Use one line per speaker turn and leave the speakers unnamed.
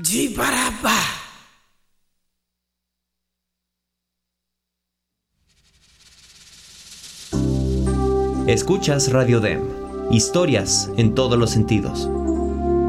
Jibaraba.
Escuchas Radio Dem. Historias en todos los sentidos.